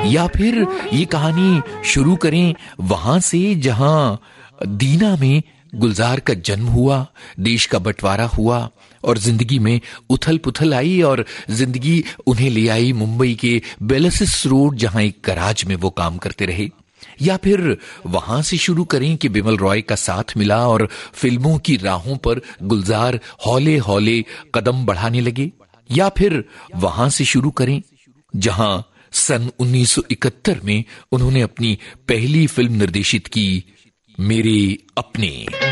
या फिर ये कहानी शुरू करें वहां से जहां दीना में गुलजार का जन्म हुआ, देश का बंटवारा हुआ और जिंदगी में उथल पुथल आई और जिंदगी उन्हें ले आई मुंबई के बेलसिस रोड, जहां एक गराज में वो काम करते रहे। या फिर वहां से शुरू करें कि बिमल रॉय का साथ मिला और फिल्मों की राहों पर गुलजार हौले हौले कदम बढ़ाने लगे। या फिर वहां से शुरू करें जहां सन 1971 में उन्होंने अपनी पहली फिल्म निर्देशित की, मेरे अपने।